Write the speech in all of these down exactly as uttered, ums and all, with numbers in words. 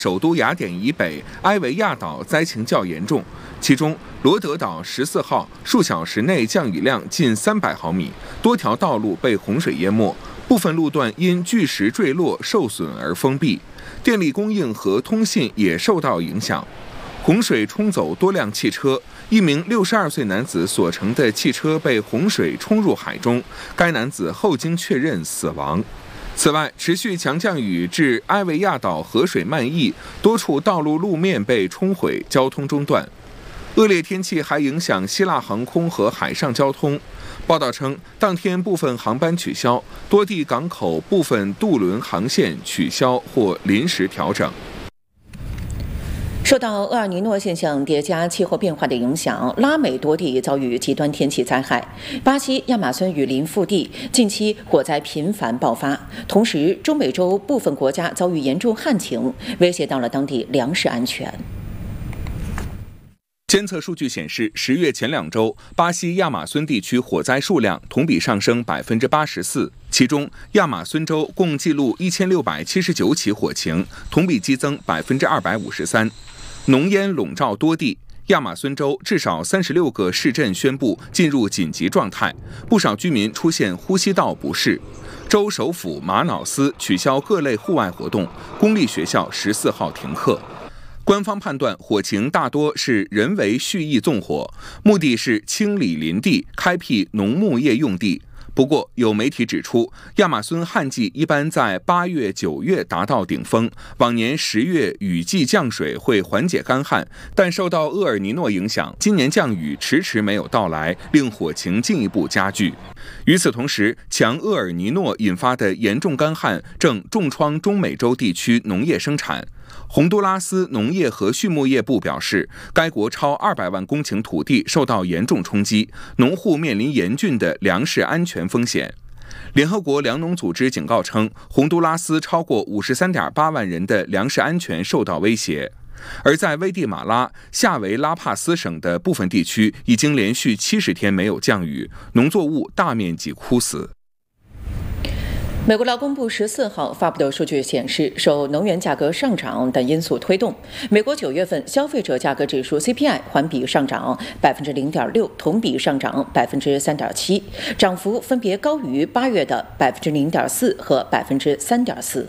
首都雅典以北埃维亚岛灾情较严重，其中罗德岛十四号数小时内降雨量近三百毫米，多条道路被洪水淹没，部分路段因巨石坠落受损而封闭，电力供应和通信也受到影响。洪水冲走多辆汽车，一名六十二岁男子所乘的汽车被洪水冲入海中，该男子后经确认死亡。此外，持续强降雨致埃维亚岛河水漫溢，多处道路路面被冲毁，交通中断。恶劣天气还影响希腊航空和海上交通。报道称，当天部分航班取消，多地港口部分渡轮航线取消或临时调整。 受到厄尔尼诺现象叠加气候变化的影响，拉美多地遭遇极端天气灾害。巴西亚马孙雨林腹地近期火灾频繁爆发，同时中美洲部分国家遭遇严重旱情，威胁到了当地粮食安全。 监测数据显示，十月前两周，巴西亚马孙地区火灾数量同比上升百分之八十四，其中亚马孙州共记录一千六百七十九起火情，同比激增百分之二百五十三。浓烟笼罩多地，亚马孙州至少三十六个市镇宣布进入紧急状态，不少居民出现呼吸道不适。州首府马瑙斯取消各类户外活动，公立学校十四号停课。官方判断火情大多是人为蓄意纵火，目的是清理林地、开辟农牧业用地。不过，有媒体指出，亚马孙旱季一般在八月、九月达到顶峰，往年十月雨季降水会缓解干旱，但受到厄尔尼诺影响，今年降雨迟迟没有到来，令火情进一步加剧。与此同时，强厄尔尼诺引发的严重干旱正重创中美洲地区农业生产。洪都拉斯农业和畜牧业部表示，该国超二百万公顷土地受到严重冲击，农户面临严峻的粮食安全风险。联合国粮农组织警告称，洪都拉斯超过五十三点八万人的粮食安全受到威胁。而在危地马拉、夏维拉帕斯省的部分地区，已经连续七十天没有降雨，农作物大面积枯死。 美国劳工部十四号发布的数据显示，受能源价格上涨等因素推动，美国九月份消费者价格指数 C P I 环比上涨百分之零点六，同比上涨百分之三点七，涨幅分别高于八月的百分之零点四和百分之三点四。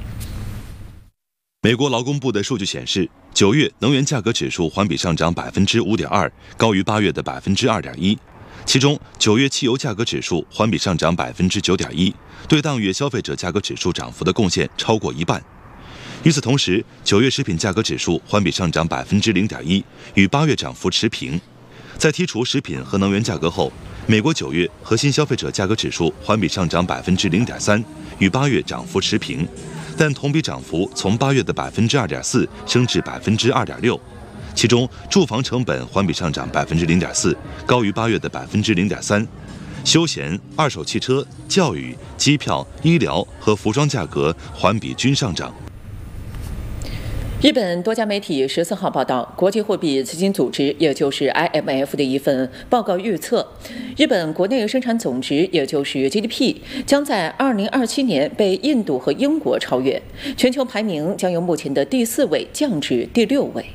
美国劳工部的数据显示，九月能源价格指数环比上涨百分之五点二，高于八月的百分之二点一。其中，九月汽油价格指数环比上涨百分之九点一，对当月消费者价格指数涨幅的贡献超过一半。与此同时，九月食品价格指数环比上涨百分之零点一，与八月涨幅持平。在剔除食品和能源价格后，美国九月核心消费者价格指数环比上涨百分之零点三，与八月涨幅持平，但同比涨幅从八月的百分之二点四升至百分之二点六。其中，住房成本环比上涨百分之零点四，高于八月的百分之零点三。休闲、二手汽车、教育、机票、医疗和服装价格环比均上涨。 日本多家媒体十四号报道，国际货币基金组织，也就是 I M F 的一份报告预测，日本国内生产总值，也就是 G D P， 将在二零二七年被印度和英国超越，全球排名将由目前的第四位降至第六位。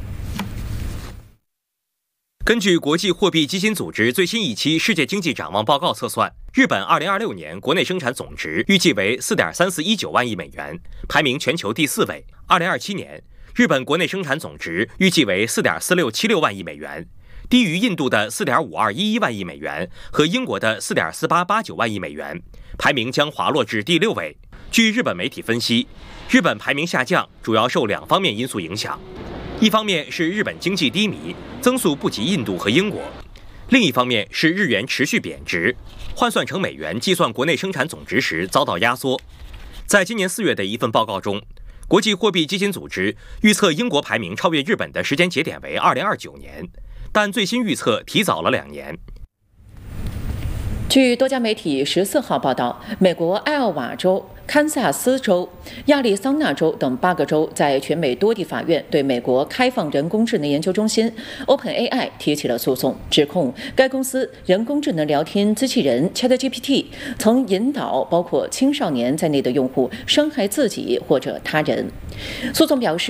根据国际货币基金组织最新一期世界经济展望报告测算，日本二零二六年国内生产总值预计为 四点三四一九万亿美元，排名全球第四位。二零二七年，日本国内生产总值预计为 四点四六七六万亿美元，低于印度的 四点五二一一万亿美元和英国的 四点四八八九万亿美元，排名将滑落至第六位。据日本媒体分析，日本排名下降主要受两方面因素影响。一方面是日本经济低迷，增速不及印度和英国；另一方面是日元持续贬值，换算成美元计算国内生产总值时遭到压缩。在今年四月的一份报告中，国际货币基金组织预测英国排名超越日本的时间节点为二零二九年，但最新预测提早了两年。 据多家媒体十四号报道，美国艾奥瓦州堪萨斯州、亚利桑那州等八个州在全美多地法院对美国开放人工智能研究中心 OpenAI 提起了诉讼，指控该公司人工智能聊天机器人 ChatGPT 曾引导包括青少年在内的用户伤害自己或者他人。诉讼表示，